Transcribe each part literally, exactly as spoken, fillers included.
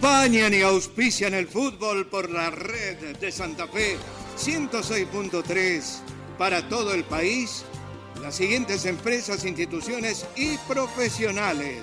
Acompañan y auspician el fútbol por la red de Santa Fe ciento seis punto tres para todo el país. Las siguientes empresas, instituciones y profesionales: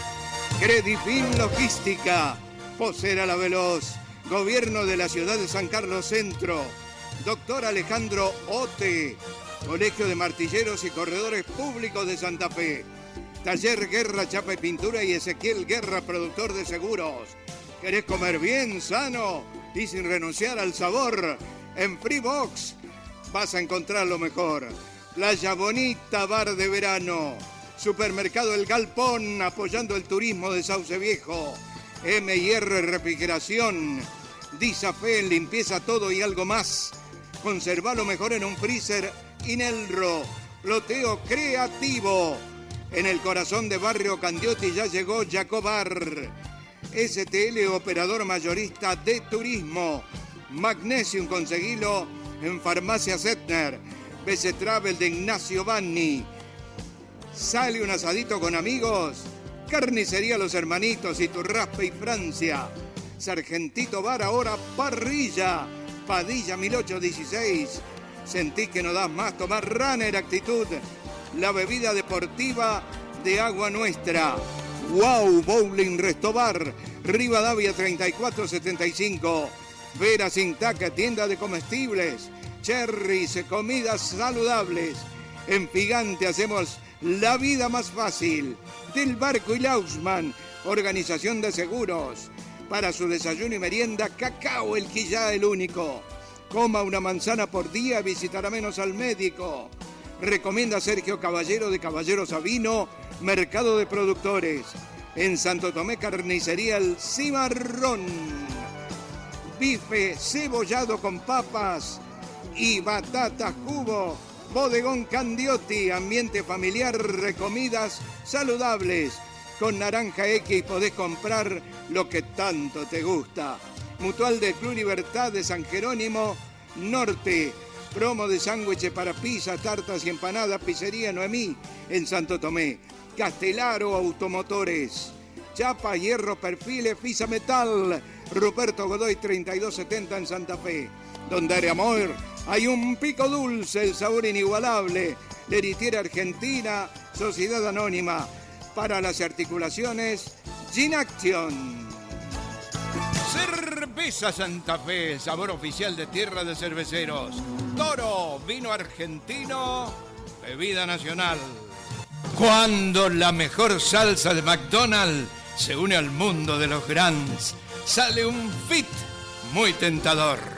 Credifin Logística, Posera La Veloz, Gobierno de la Ciudad de San Carlos Centro, Doctor Alejandro Ote, Colegio de Martilleros y Corredores Públicos de Santa Fe, Taller Guerra Chapa y Pintura y Ezequiel Guerra, productor de seguros. ¿Querés comer bien, sano y sin renunciar al sabor? En Freebox vas a encontrar lo mejor. Playa Bonita, bar de verano. Supermercado El Galpón, apoyando el turismo de Sauce Viejo. M y R Refrigeración. Disafe, limpieza todo y algo más. Conserva lo mejor en un freezer Inelro. Loteo creativo. En el corazón de Barrio Candioti ya llegó Jacobar. S T L, operador mayorista de turismo. Magnesium, conseguilo en Farmacia Setner. B C Travel de Ignacio Vanni. Sale un asadito con amigos. Carnicería Los Hermanitos, Iturraspe y Francia. Sargentito Bar, ahora parrilla. Padilla mil ochocientos dieciséis. Sentí que no das más, tomar Runner Actitud. La bebida deportiva de Agua Nuestra. Wow Bowling Restobar, Rivadavia treinta y cuatro setenta y cinco. Vera Sintaca, tienda de comestibles. Cherries, comidas saludables. En Gigante hacemos la vida más fácil. Del Barco y Lausman, organización de seguros. Para su desayuno y merienda, Cacao El Quillá, el único. Coma una manzana por día, visitará menos al médico. Recomienda Sergio Caballero de Caballero Sabino, Mercado de Productores. En Santo Tomé, Carnicería El Cimarrón. Bife cebollado con papas y batata jugo. Bodegón Candioti, ambiente familiar, recomidas saludables. Con Naranja X podés comprar lo que tanto te gusta. Mutual del Club Libertad de San Jerónimo Norte. Promo de sándwiches para pizza, tartas y empanadas, Pizzería Noemí en Santo Tomé. Castelaro Automotores. Chapa, hierro, perfiles, Fisa Metal. Ruperto Godoy treinta y dos setenta en Santa Fe. Donde hay amor, hay un pico dulce, el sabor inigualable. Leritiera Argentina, Sociedad Anónima. Para las articulaciones, Gin Action. Cerveza Santa Fe, sabor oficial de Tierra de Cerveceros. Toro, vino argentino, bebida nacional. Cuando la mejor salsa de McDonald's se une al mundo de los Grands, sale un fit muy tentador.